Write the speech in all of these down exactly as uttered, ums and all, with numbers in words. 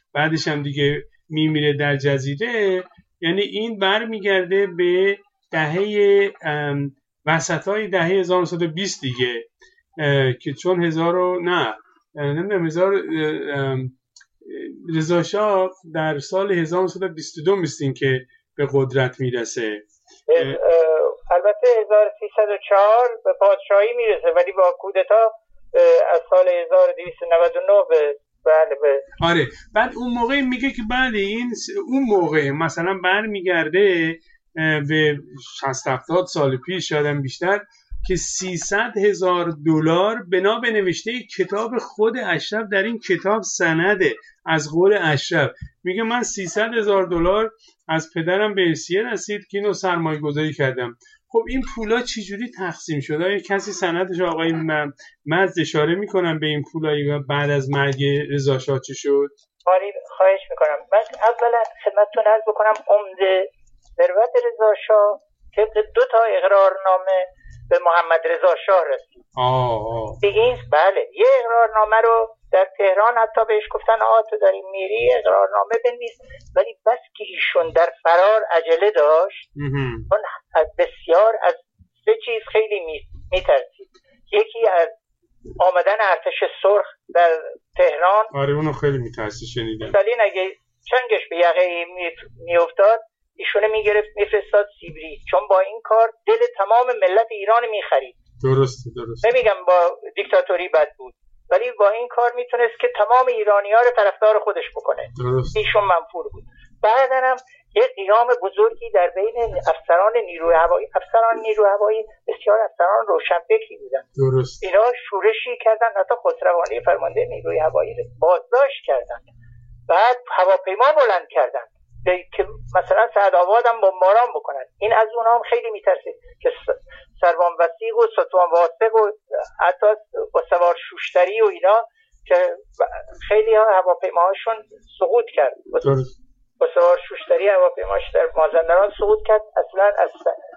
بعدش هم دیگه میمیره در جزیره. یعنی این برمیگرده به دهه وسطای دهه هزار و نهصد و بیست دیگه، که چون هزار و نه نمیدونم هزار رضا شاه در سال هزار و نهصد و بیست و دو میستین که به قدرت میرسه. البته هزار و سیصد و چهار به پادشاهی میرسه، ولی با کودتا از سال هزار و دویست و نود و نه به بله به آره. بعد اون موقع میگه که بله این اون موقع مثلا برمیگرده به شصت هفتاد سال پیش شاید بیشتر، که سیصد هزار دلار بنا به نوشته کتاب خود اشرف در این کتاب سنده از قول اشرف. میگه من سیصد هزار دلار از پدرم به ارثیه رسید که اینو سرمایه گذاری کردم. خب این پولا چجوری تقسیم شد؟ آیا کسی سندش آقای مزد اشاره میکنم به این پولایی بعد از مرگ رضا شاه چه شد؟ آره خواهش میکنم. من اولا خدمتتون عرض بکنم عمده ثروت رضا شاه طبق دو تا اقرارنامه به محمد رضا شاه رسید. آه آه. دیگه بله یه اقرارنامه رو در تهران حتی بهش گفتن آقا تو داری میری اقرارنامه بنویس، ولی بس که ایشون در فرار عجله داشت اون بسیار از سه چیز خیلی میترسید. یکی از آمدن ارتش سرخ در تهران. آره اونو خیلی میترسی شنیدم. استالین اگه چنگش به یقه میافتاد ایشونه میگرفت میفرستاد سیبری، چون با این کار دل تمام ملت ایران میخرید. درسته درسته. نمیگم با دیکتاتوری بد بود، ولی با این کار میتونست که تمام ایرانی‌ها رو طرفدار خودش بکنه. درست. ایشون منفور بود. بعدن هم یه قیام بزرگی در بین افسران نیروی هوایی، افسران نیروی هوایی بسیار افسران روشنفکری بودن. درست. اینا شورشی کردن، حتی خسروانی فرمانده نیروی هوایی رو بازداشت کردن. بعد هواپیما بلند کردن که مثلا سعدآباد هم بمباران بکنن. این از اونها هم خیلی میترسید که سروان وثیق و ستوان واسق و حتی سوار شوشتری و اینا که خیلی ها هواپیماهاشون سقوط کرد. با سوار شوشتری هواپیماش در مازندران سقوط کرد. اصلا از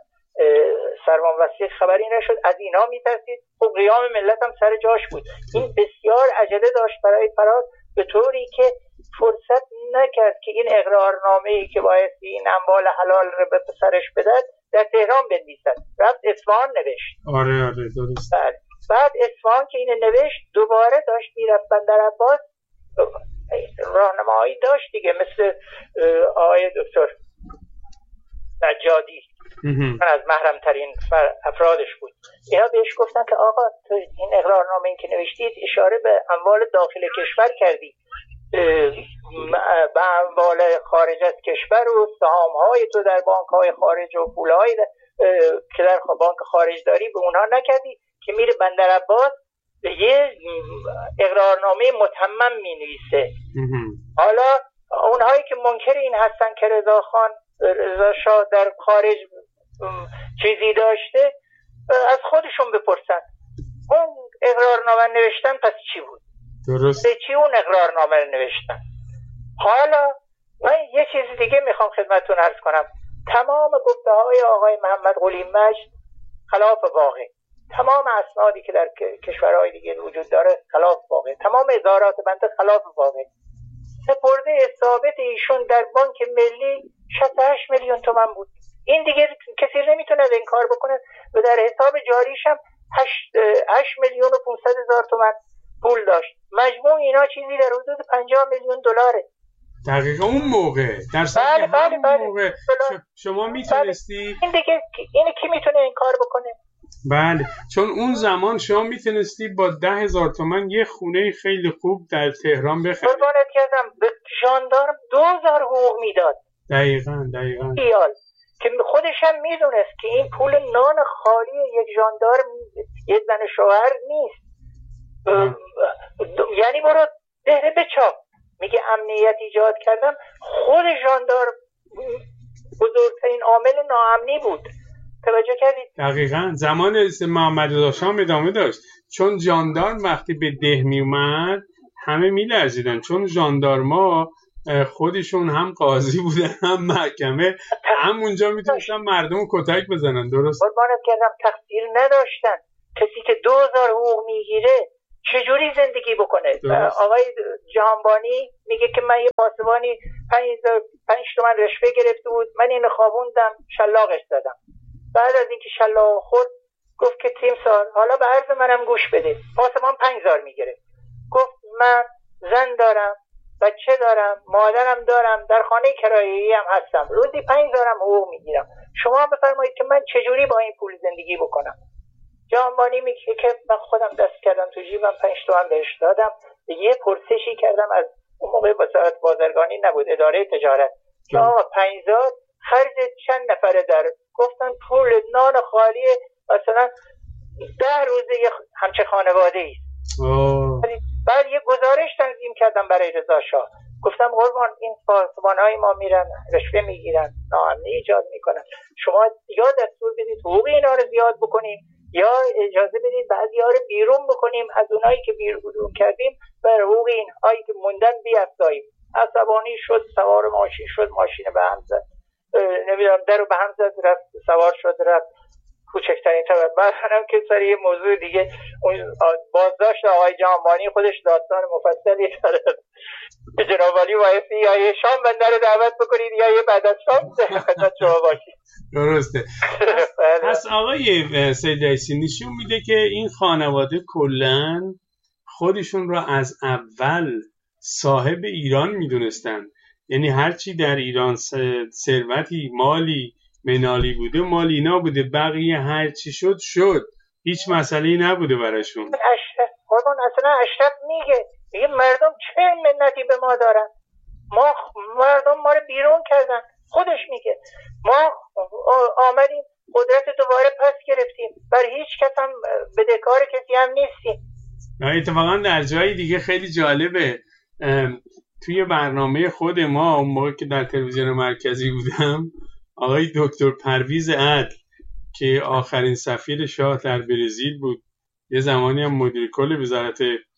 سروان وثیق خبری نشد. از اینا میترسید. خب قیام ملت هم سر جاش بود. این بسیار عجله داشت برای فرار، به طوری که فرصت نکرد که این اقرارنامه‌ای که باید این اموال حلال رو به پسرش بدهد در تهران بنویسد. رفت اصفهان نوشت. آره آره درست. بعد بعد اصفهان که اینو نوشت دوباره داشت میرفت بندر عباس، راهنمایی داشت دیگه، مثل آقای دکتر نجادی من از محرم ترین افرادش بود. اینا بهش گفتن که آقا تو این اقرارنامه این که نوشتید اشاره به اموال داخل کشور کردی، به اموال خارج از کشور و سهام‌های تو در بانک‌های خارج و پول‌های که در بانک خارج داری به اونها نکردی، که میره بندر عباس یه اقرارنامه متمم می‌نویسه. حالا اونهایی که منکر این هستن که رضا خان رضا شاه در خارج چیزی داشته، از خودشون بپرسن اون اقرارنامه نوشتن پس چی بود؟ درست. به چی اون اقرارنامه رو نوشتن؟ حالا من یه چیز دیگه میخوام خدمتتون عرض کنم. تمام گفته های آقای محمد قلی مجد خلاف واقع، تمام اسنادی که در کشورهای دیگه وجود داره خلاف واقع، تمام ادارات بنده خلاف واقع. سپرده ثابت ایشون در بانک ملی شصت و هشت میلیون تومان بود. این دیگه کسی نمیتونه این کار بکنه و در حساب جاریش هم هشت میلیون و پانصد هزار تومان پول داشت. مجموع اینا چیزی در حدود پنجاه میلیون دلاره. دقیقا اون موقع در سال بله بله بله. موقع شما میتونستی بله. این دیگه این کی میتونه این کار بکنه؟ بله، چون اون زمان شما میتونستی با ده هزار تومان یه خونه خیلی خوب در تهران بخری. قربانت کردم به ژاندارم دو هزار حقوق میداد. دقیقاً دقیقاً. ایال که خودش هم میدونست که این پول نان خالی یک ژاندارم یک زن شوهر نیست. یعنی برو دهره بچاپ. میگه امنیت ایجاد کردم. خود ژاندارم بزرگترین عامل ناامنی بود. توجه کردید؟ دقیقاً. زمان محمد رضا شاه ادامه داشت، چون ژاندارم وقتی به ده می اومد همه میلرزیدن، چون ژاندارما خودشون هم قاضی بودن هم محکمه، همونجا میتونستن مردم رو کتک بزنن. درست. قربانت کردم تقصیر نداشتن. کسی که دو هزار حقوق میگیره چجوری زندگی بکنه. آقای جهانبانی میگه که من یه پاسبانی پنج تومن رشوه گرفته بود، من اینو خوابوندم شلاقش زدم. بعد از اینکه شلاق خورد گفت که تیمسار حالا به عرض منم گوش بده. پاسبان پنج هزار میگیره. گفت من زن دارم، بچه دارم، مادرم دارم، در خانه کرایه‌ای هم هستم، روزی پنج هزارم حقوق میگیرم، شما بفرمایید که من چجوری با این پول زندگی بکنم. جهانبانی میگه که من خودم دست کردم تو جیبم، پنج تومن بهش دادم. یه پرسشی کردم از اون موقع وزارت بازرگانی نبود، اداره تجارت، که آقا پنج هزار خرج چند نفره در؟ گفتن پول نان خالی مثلا ده روزه یه همچه خانواده ای. بعد یه گزارش تنظیم کردم برای رضا شاه، گفتم قربان این پاسبانای ما میرن رشوه میگیرن، ناامنی ایجاد میکنن، شما یا دستور بدید حقوق اینا رو زیاد بکنیم یا اجازه بدید بعضی‌ها رو بیرون بکنیم، از اونایی که بیرون کردیم بر حقوق اینهایی که موندن بیافزاییم. عصبانی شد، سوار ماشین شد، ماشین به هم زد، نمیدونم در رو به هم زد، رفت سوار شد رفت کوچکترین طبعا. بعد هم که سر یه موضوع دیگه بازداشت آقای جهانبانی خودش داستان مفصلی داره. به جناب عالی بایستی یا یه شام بنده رو دعوت بکنید یا یه بعد از شام خدمت شما باشید. درسته. پس آقای سید رئیسی نشون میده که این خانواده کلن خودشون را از اول صاحب ایران میدونستن، یعنی هرچی در ایران ثروتی مالی منالی بوده مال اینا بوده، بقیه هرچی شد شد، هیچ مسئله‌ای نبوده براشون. اشرف قربان اصلا اشرف میگه میگه مردم چه منتی به ما دارن، ما مردم ما رو بیرون کردن. خودش میگه ما آمدیم قدرت دوباره پس گرفتیم، بر هیچ کس هم بدهکار کسی هم نیستیم. اتفاقا در جای دیگه خیلی جالبه، توی برنامه خود ما اون موقع که در تلویزیون مرکزی بودم، آقای دکتر پرویز عدل که آخرین سفیر شاه در برزیل بود، یه زمانی هم مدیر کل وزارت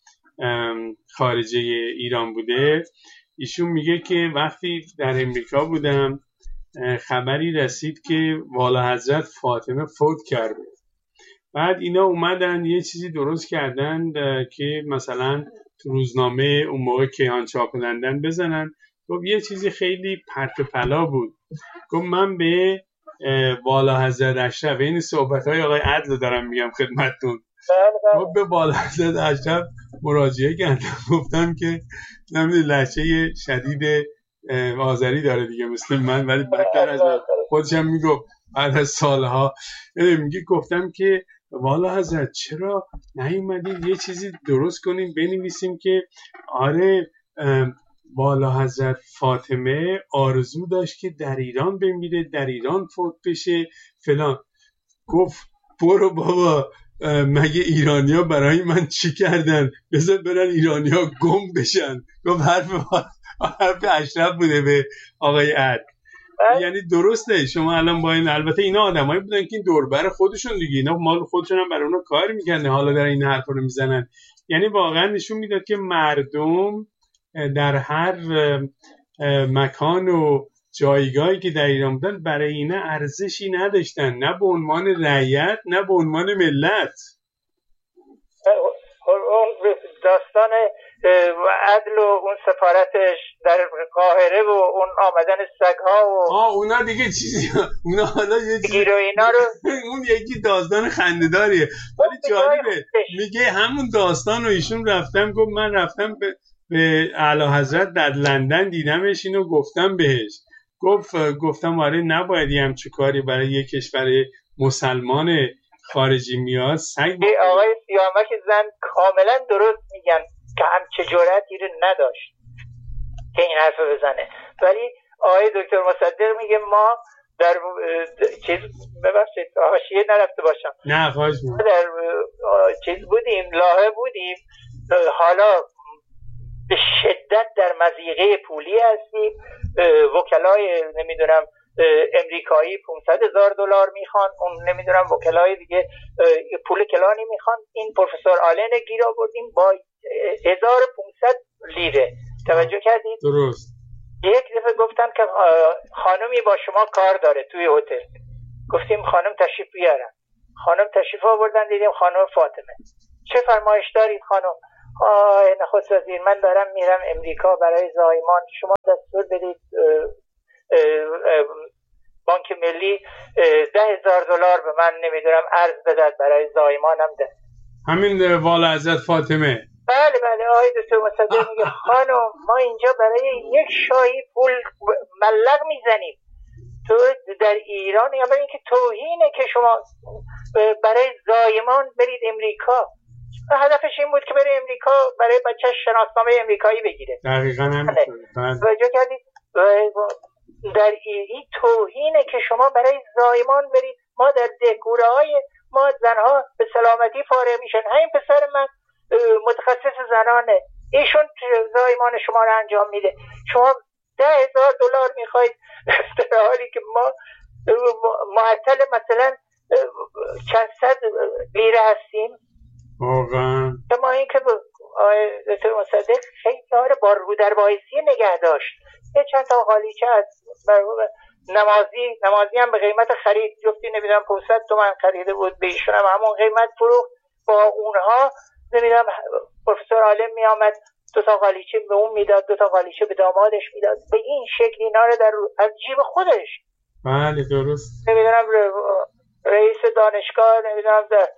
خارجه ایران بوده، ایشون میگه که وقتی در امریکا بودم خبری رسید که والا حضرت فاطمه فوت کرده. بعد اینا اومدن یه چیزی درست کردن که مثلا تو روزنامه اون موقع کیهان چاپلندن بزنن. گفت یه چیزی خیلی پرت و پلا بود، گفت من به والا حضرت اشرف، این صحبت‌های آقای عدل دارم میگم خدمتتون، گفت به والا حضرت اشرف مراجعه کردم، گفتم که نمیدونی لهجه شدید آذری داره دیگه مثل من، ولی بدتر از من، خودشم میگفت بعد از سالها میگه گفتم که والا حضرت چرا نیومدید یه چیزی درست کنیم بنویسیم که آره والا حضرت فاطمه آرزو داشت که در ایران بمیره، در ایران فوت بشه فلان. گفت برو بابا، مگه ایرانیا برای من چی کردن؟ بذار برن ایرانیا گم بشن. گفت حرف حرف اشرف بوده به آقای عدل. یعنی درسته شما الان با این، البته اینا آدمایی بودن که این دوربر خودشون دیگه، اینا مال خودشون هم برای اونا کار میکنه، حالا در این حرفا رو میزنن. یعنی واقعا نشون میداد که مردم در هر مکان و جایگاهی که در ایران بودن برای اینا ارزشی نداشتن، نه به عنوان رعیت نه به عنوان ملت. اون داستان عدل و اون سفارتش در قاهره و اون آمدن سگ‌ها و آه اونا دیگه چیزی، اونا حالا یه چیزی گیر و اینا رو اون یکی داستان خنده‌داریه، ولی جالبه میگه همون داستان رو ایشون رفتم گفت من رفتم به به اعلی حضرت در لندن دیدمش، اینو گفتم بهش، گفت گفتم آره نباید هم چه کاری برای یک کشور مسلمان خارجی میاد سگ. آقای سیامک زن کاملا درست میگن که همچه جرأتی رو نداشت که این حرف بزنه، ولی آقای دکتر مصدق میگه ما در چیز ببخشید حاشیه نرفته باشم، نه خواهش می‌کنم، در چیز بودیم لاهه بودیم، حالا به شدت در مضیقه پولی هستیم، وکلای نمیدونم امریکایی پانصد هزار دلار میخوان، اون نمیدونم وکلای دیگه پول کلانی میخوان، این پروفسور آلن گیر آوردیم با هزار و پانصد لیره. توجه کردید؟ درست. یک دفعه گفتن که خانمی با شما کار داره توی هتل، گفتیم خانم تشریف بیارن، خانم تشریف آوردن، دیدیم خانم فاطمه. چه فرمایش دارید خانم؟ آه نخست وزیر، من دارم میرم امریکا برای زایمان، شما دستور بدید بانک ملی ده هزار دلار به من نمیدونم ارز بدد برای زایمانم ده. همین والا حضرت فاطمه. بله بله آقای دکتر مصدق میگه خانم ما اینجا برای یک شاهی پول ملق میزنیم، تو در ایران یا برای اینکه توهینه که شما برای زایمان برید امریکا. هدفش این بود که بره امریکا برای بچه‌ش شناسنامه امریکایی بگیره. دقیقاً همینطوره. توجه کردید؟ در این توهینه که شما برای زایمان برید. ما در دهکوره های ما زنها به سلامتی فارغ میشن. همین پسر من متخصص زنانه، ایشون زایمان شما رو انجام میده، شما ده هزار دلار میخواید در حالی که ما معطل مثلا چند صد لیره هستیم. واقعا ما این که دکتر مصدق خیلی کار با رو در بایستی نگه داشت. یه چند تا قالیچه از نمازی نمازی هم به قیمت خرید، جفتی نمیدونم پانصد تومن خریده بود، به ایشون هم همون قیمت فروخت. با اونها نمیدونم پروفسور عالم میامد دو تا قالیچه به اون میداد، دو تا قالیچه به دامادش میداد. به این شکل اینا رو در از جیب خودش. بله درست. نمیدونم رئیس دانشگاه نمیدونم در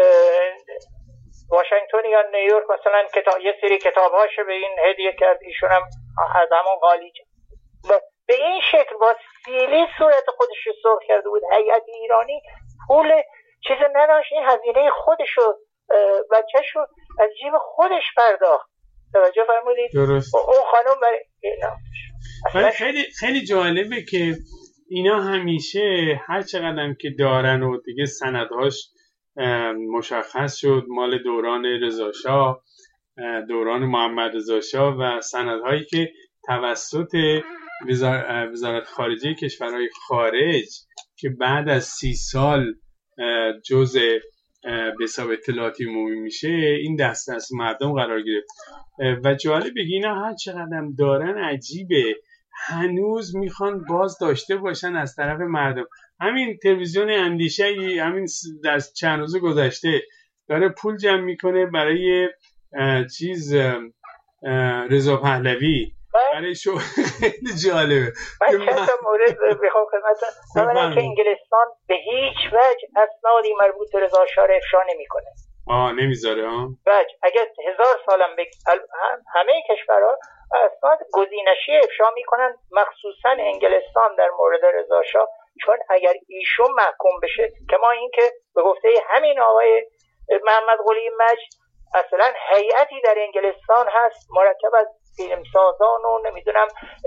واشنگتن یا نیویورک مثلا کتاب یه سری کتاب‌هاشو به این هدیه کرد، ایشون هم از همون قالیچه به این شکل با سیلی صورت خودش رو سرخ کرده بود. هیئت ایرانی پول چیز نداشت، این هزینه خودشو بچه‌شو از جیب خودش پرداخت. توجه فرمودید؟ درست. اون خانم برای ولی خیلی خیلی جالبه که اینا همیشه هر چقدرم که دارن و دیگه سندهاش مشخص شد مال دوران رضا شاه، دوران محمد رضا شاه و سندهایی که توسط وزارت خارجه کشورهای خارج که بعد از سی سال جزء به حساب اطلاعاتی عمومی میشه این دست از مردم قرار گرفت. و جالب بگی اینا هر چقدرم دارن عجیبه هنوز میخوان باز داشته باشن از طرف مردم. همین تلویزیون اندیشه همین در چند روز گذشته داره پول جمع میکنه برای چیز رضا پهلوی، برای شو خیلی جالبه. من چند تا مورد بخوام خدمتتون اولا که انگلستان به هیچ وجه اسنادی مربوط به رضا شاه رو افشا نمیکنه. آه نمیذاره ها؟ وجه اگر هزار سالم بگ... همه کشورها اسناد گزینشی افشا میکنن، مخصوصا انگلستان در مورد رضا شاه، چون اگر ایشون محکوم بشه که ما این که به گفته همین آقای محمد قلی مجد اصلا هیئتی در انگلستان هست مرکب از فیلمسازان و نمیدونم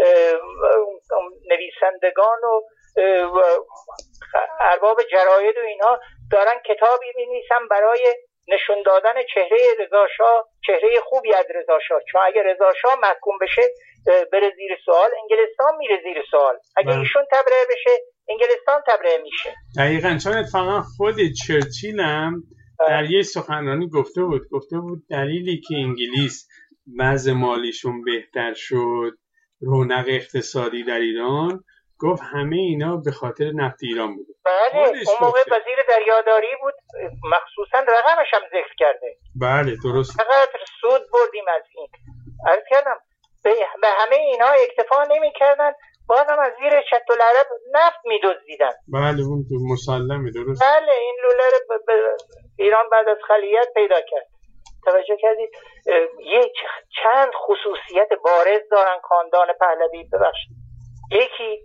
نویسندگان و ارباب جراید و اینها دارن کتابی می‌نویسن برای نشون دادن چهره رضا شاه، چهره خوبی از رضا شاه. چون اگه رضا شاه محکوم بشه بره زیر سوال، انگلستان میره زیر سوال. اگه ایشون تبرئه بشه انگلستان تبرئه میشه. دقیقاً. چون اتفاقا خود چرچیل هم در یه سخنرانی گفته بود گفته بود دلیلی که انگلیس وضع مالیشون بهتر شد، رونق اقتصادی در ایران، گفت همه اینا به خاطر نفت ایران بود. بله اون موقع وزیر دریاداری بود، مخصوصا رقمش هم ذکر کرده. بله درست. چقدر سود بردیم از این. عرض کردم به همه اینا اکتفا نمی کردن، بازم از زیر شط العرب نفت می دزدیدن. بله اون مسلمه. درست. بله این لوله رو ایران بعد از خلیت پیدا کرد. توجه کردید یک چند خصوصیت بارز دارن خاندان پهلوی. ببخشید یکی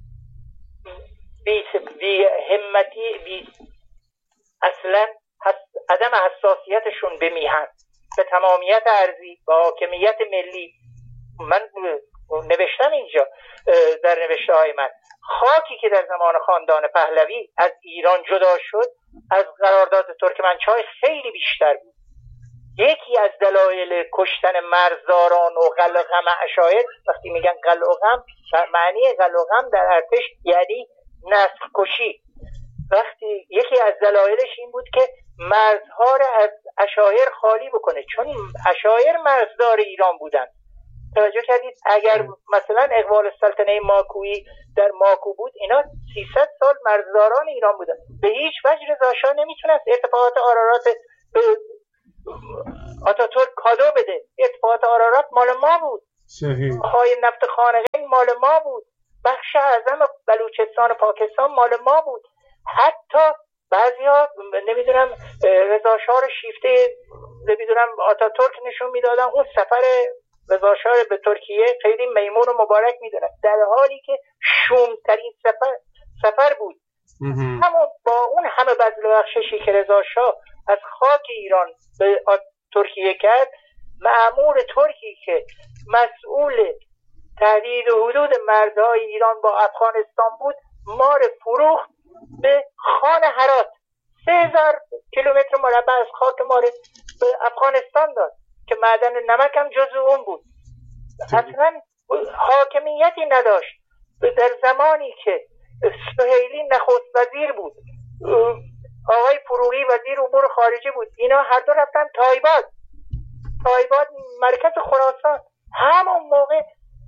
بی, بی همتی بی اصلا حس... عدم حساسیتشون به میهن، به تمامیت ارضی، به حاکمیت ملی. من نوشتم اینجا در نوشته های من خاکی که در زمان خاندان پهلوی از ایران جدا شد از قرارداد ترکمنچای خیلی بیشتر بود. یکی از دلایل کشتن مرزداران و قلقم عشایر، وقتی میگن قلقم معنی قلقم در ارتش یعنی نسل کشی، وقتی یکی از دلایلش این بود که مرزها را از عشایر خالی بکنه، چون این عشایر مرزدار ایران بودن. توجه کردید اگر مثلا اقبال السلطنه ماکویی در ماکو بود، اینا سیصد سال مرزداران ایران بودن. به هیچ وجه رضا شاه نمیتونست اتفاقات آرارات آتاتورک کادو بده. اتفاقات آرارات مال ما بود، صحیح. های نفت خانقین مال ما بود، بخش اعظم بلوچستان پاکستان مال ما بود. حتی بعضیا نمیدونم رضا شاه رو شیفته نمیدونم آتاتورک نشون میدادن، اون سفر رضا شاه به ترکیه خیلی میمون و مبارک میدونن، در حالی که شومترین سفر سفر بود. همون با اون همه بذل و بخششی که رضا شاه از خاک ایران به ترکیه کرد، مأمور ترکی که مسئول تهدید و حدود مرزهای ایران با افغانستان بود، مار فروخت به خان هرات، سه هزار کیلومتر مربع از خاک مار به افغانستان داد که معدن نمک هم جزو اون بود. اصلا حاکمیتی نداشت. در زمانی که سهیلی نخست وزیر بود، آقای فروغی وزیر امور خارجه بود، اینا هر دو رفتن تایباد. تایباد مرکز خراسان. همون موقع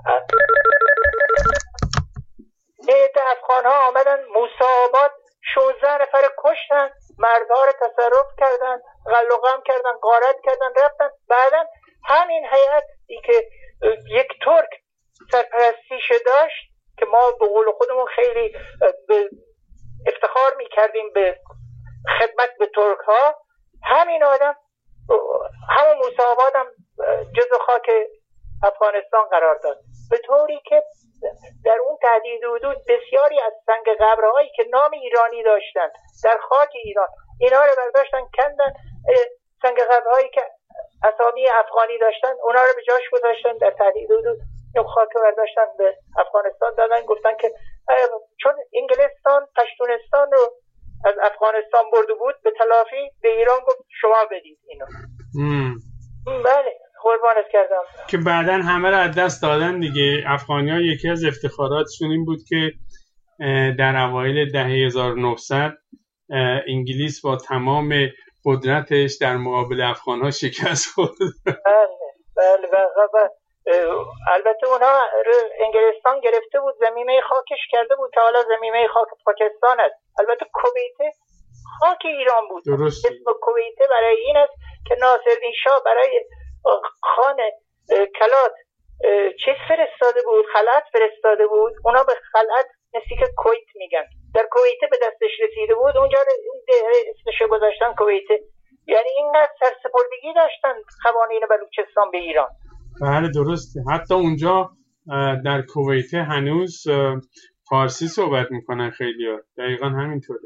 نیت افغان ها آمدن موسیاباد، شانزده نفر کشتن، مردها رو تصرف کردن، غل و غم کردن، غارت کردن، رفتن. بعدا همین هیئتی که یک ترک سرپرستیش داشت که ما به قول خودمون خیلی افتخار میکردیم به خدمت به ترک ها، همین آدم همون موسیاباد هم جزو خاک افغانستان قرار داد، به طوری که در اون تهدید حدود بسیاری از سنگ قبرهایی که نام ایرانی داشتن در خاک ایران، اینا رو برداشتن کندن. سنگ قبرهایی که اسامی افغانی داشتن اونا رو به جاش گذاشتن در تهدید حدود اون خاک رو برداشتن به افغانستان دادن. گفتن که چون انگلستان پشتونستان رو از افغانستان برده بود، به تلافی به ایران گفت شما بدید اینو. بله قربانت کردم. که بعداً همه رو از دست دادن دیگه. افغانی ها یکی از افتخاراتشون این بود که در اوایل دهه هزار و نهصد انگلیس با تمام قدرتش در مقابل افغان ها شکست خورد. بله بله بله. البته اونها انگلستان گرفته بود، زمینه خاکش کرده بود که حالا زمینه خاک پاکستان است. البته کویت خاک ایران بود. درست. اسم کویت برای این است که ناصرالدین شاه برای خان کلات چیز فرستاده بود، خلعت فرستاده بود. اونا به خلعت نسی که کویت میگن، در کویت به دستش رسیده بود، اونجا اسمش گذاشتن کویت. یعنی اینقدر سرسپردگی داشتن قوانین بلوچستان به ایران. بله درسته. حتی اونجا در کویت هنوز فارسی صحبت میکنن خیلی‌ها. دقیقاً همینطوره.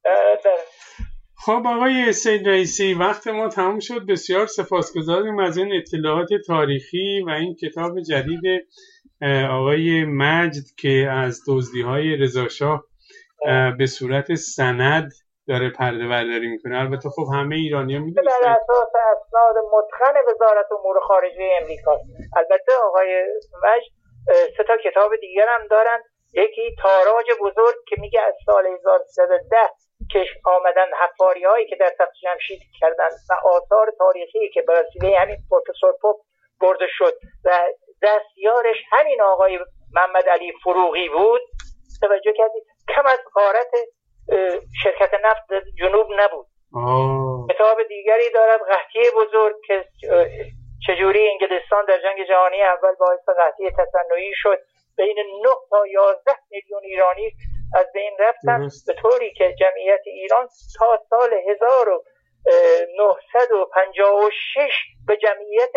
خب آقای سید رئیسی، وقت ما تمام شد. بسیار سپاسگزاریم از این اطلاعات تاریخی و این کتاب جدید آقای مجد که از دزدی‌های رضا شاه به صورت سند داره پرده برداری میکنه. البته خب همه ایرانی‌ها میدونن بر اساس اسناد متقن وزارت امور خارجه امریکا. البته آقای مجد سه تا کتاب دیگر هم دارن. یکی تاراج بزرگ که میگه از سال هزار و سیصد و ده که آمدن حفاری هایی که در تخت جمشید کردن و آثار تاریخی که به وسیله همین پروفسور پوپ برده شد و دستیارش همین آقای محمد علی فروغی بود. توجه کردید کم از غارت شرکت نفت جنوب نبود. آه. کتاب دیگری دارد قحطی بزرگ که چجوری انگلستان در جنگ جهانی اول باعث قحطی تصنعی شد، بین نه تا یازده میلیون ایرانی از بین رفتن، به طوری که جمعیت ایران تا سال هزار و نهصد و پنجاه و شش به جمعیت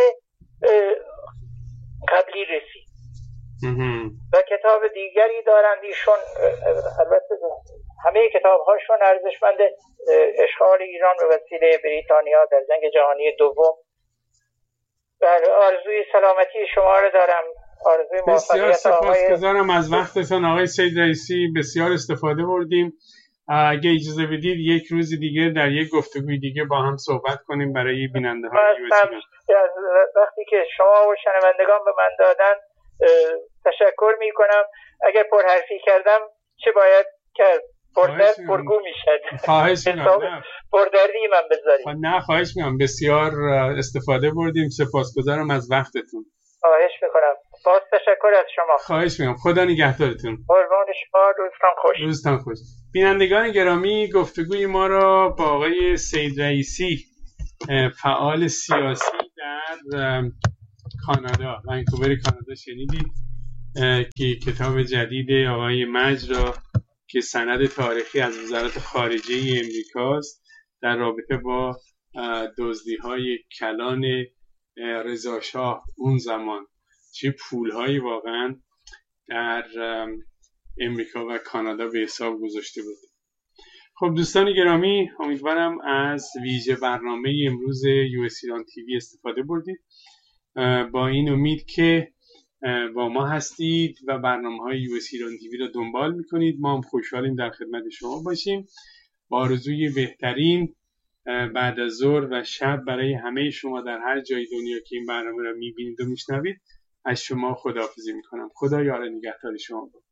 قبلی رسید. و کتاب دیگری دارند ایشون، البته همه کتاب هاشون ارزشمند، اشغال ایران به وسیله بریتانیا در جنگ جهانی دوم. بله آرزوی سلامتی شما رو دارم. آرزوی بسیار سپاسگزارم از وقتتون آقای سید رئیسی. بسیار استفاده بردیم. اگه اجازه بدید یک روز دیگه در یک گفتگوی دیگه با هم صحبت کنیم برای بیننده های یوتیوب. وقتی که شما و شنوندگان به من دادن تشکر می کنم. اگر پرحرفی کردم چه باید کرد؟ پردرد پرگو می شد. خواهش میکنم. پردردی من بذارید. نه خواهش میکنم. بسیار استفاده بردیم. سپاسگزارم از وقتتون. خواهش میکنم. باز تشکر از شما. خواهش میکنم. خدا نگهدارتون. قربان شما. روزتان خوش. روزتان خوش. بینندگان گرامی، گفتگوی ما را با آقای سید رئیسی فعال سیاسی در کانادا، ونکوور کانادا شنیدید که کتاب جدید آقای مجد را که سند تاریخی از وزارت خارجه امریکاست در رابطه با دزدی‌های کلان رضا شاه اون زمان، چه پول‌هایی واقعا در امریکا و کانادا به حساب گذاشته بود. خب دوستان گرامی، امیدوارم از ویژه برنامه امروز یو اس ایران تیوی استفاده بردید. با این امید که با ما هستید و برنامه‌های یو اس ایران تیوی را دنبال می‌کنید. ما هم خوشحالیم در خدمت شما باشیم. با آرزوی بهترین بعد از ظهر و شب برای همه شما در هر جای دنیا که این برنامه را می‌بینید و می‌شنوید، از شما خداحافظی می‌کنم. خدا یار نگهدار شما باشد.